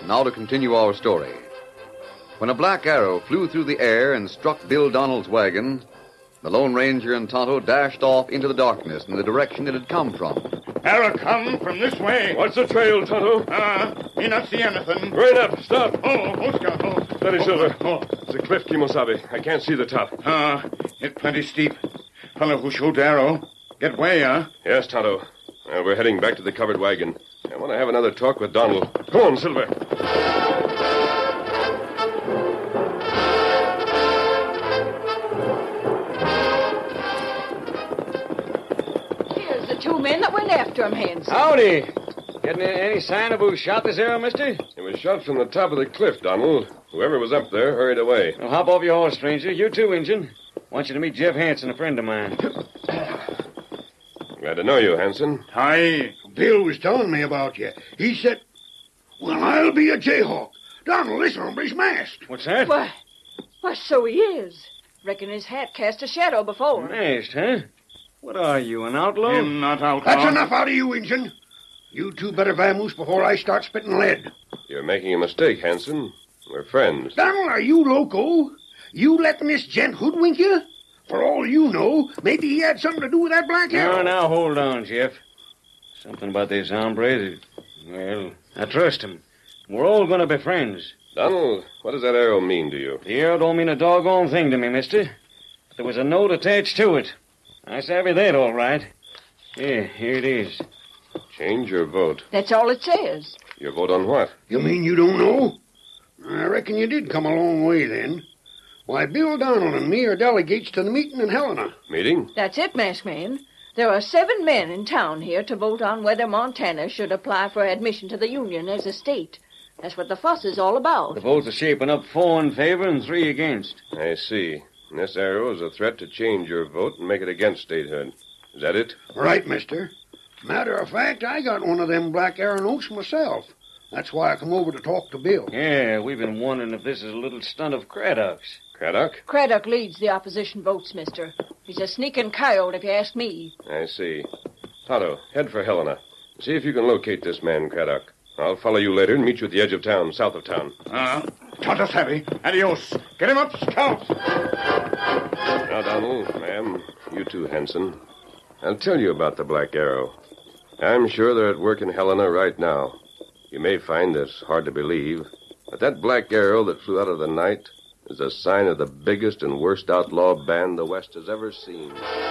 Now to continue our story. When a black arrow flew through the air and struck Bill Donald's wagon, the Lone Ranger and Tonto dashed off into the darkness in the direction it had come from. Arrow come from this way. What's the trail, Tonto? Me not see anything. Right up. Stop. Scout. Steady, Silver. It's a cliff, Kimosabe. I can't see the top. It's plenty steep. Fellow who shoot arrow. Get way, Yes, Tonto. We're heading back to the covered wagon. I want to have another talk with Donald. Come on, Silver. Here's the two men that went after him, Hanson. Howdy. Getting any sign of who shot this arrow, mister? It was shot from the top of the cliff, Donald. Whoever was up there hurried away. Well, hop off your horse, stranger. You too, Injun. Want you to meet Jeff Hanson, a friend of mine. Glad to know you, Hanson. Hi. Bill was telling me about you. He said, well, I'll be a Jayhawk. Donald, this hombre's masked. What's that? Why, so he is. Reckon his hat cast a shadow before. Masked, huh? What are you, an outlaw? Him not outlaw. That's enough out of you, Injun. You two better vamoose before I start spitting lead. You're making a mistake, Hanson. We're friends. Donald, are you loco? You letting this gent hoodwink you? For all you know, maybe he had something to do with that black arrow. Now, hold on, Jeff. Something about this hombre that, well, I trust him. We're all going to be friends. Donald, what does that arrow mean to you? The arrow don't mean a doggone thing to me, mister. There was a note attached to it. I savvy that all right. Here it is. Change your vote. That's all it says. Your vote on what? You mean you don't know? I reckon you did come a long way then. Why, Bill Donald and me are delegates to the meeting in Helena. Meeting? That's it, masked man. There are 7 men in town here to vote on whether Montana should apply for admission to the Union as a state. That's what the fuss is all about. The votes are shaping up 4 in favor and 3 against. I see. And this arrow is a threat to change your vote and make it against statehood. Is that it? Right, mister. Matter of fact, I got one of them black arrow notes myself. That's why I come over to talk to Bill. Yeah, we've been wondering if this is a little stunt of Craddock's. Craddock? Craddock leads the opposition votes, mister. He's a sneaking coyote, if you ask me. I see. Tonto, head for Helena. See if you can locate this man, Craddock. I'll follow you later and meet you at the edge of town, south of town. Tonto savvy. Adios. Get him up, Scout. Now, Donald, ma'am, you too, Hanson. I'll tell you about the Black Arrow. I'm sure they're at work in Helena right now. You may find this hard to believe, but that Black Arrow that flew out of the night is a sign of the biggest and worst outlaw band the West has ever seen.